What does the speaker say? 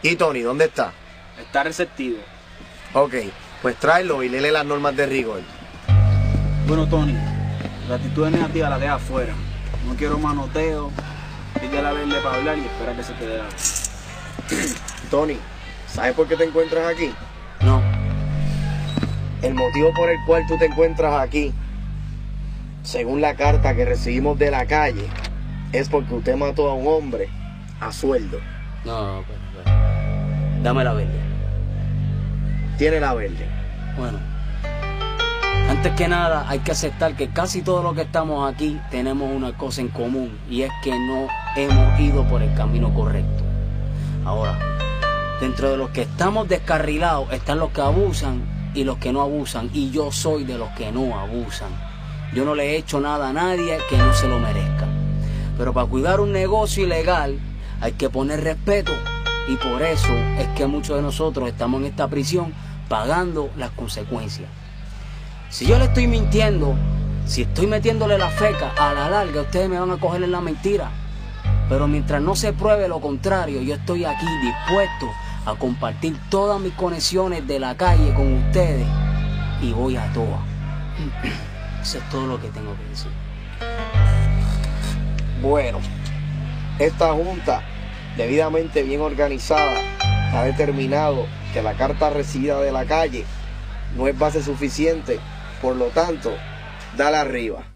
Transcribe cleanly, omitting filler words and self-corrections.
¿Y Tony, dónde está? Está receptivo. Ok, pues tráelo y léele las normas de rigor. Bueno, Tony, la actitud negativa la deja afuera. No quiero manoteo, pídele a verle para hablar y espera que se te dé la vez. Tony, ¿sabes por qué te encuentras aquí? No. El motivo por el cual tú te encuentras aquí, según la carta que recibimos de la calle, es porque usted mató a un hombre a sueldo. No, pues. Dame la verde. Tiene la verde. Bueno, antes que nada hay que aceptar que casi todos los que estamos aquí tenemos una cosa en común, y es que no hemos ido por el camino correcto. Ahora, dentro de los que estamos descarrilados están los que abusan y los que no abusan, y yo soy de los que no abusan. Yo no le he hecho nada a nadie que no se lo merezca. Pero para cuidar un negocio ilegal hay que poner respeto, y por eso es que muchos de nosotros estamos en esta prisión pagando las consecuencias. Si yo le estoy mintiendo, si estoy metiéndole la feca, a la larga ustedes me van a coger en la mentira. Pero mientras no se pruebe lo contrario, yo estoy aquí dispuesto a compartir todas mis conexiones de la calle con ustedes, y voy a todas. Eso es todo lo que tengo que decir. Bueno, esta junta, debidamente bien organizada, ha determinado que la carta recibida de la calle no es base suficiente, por lo tanto, dale arriba.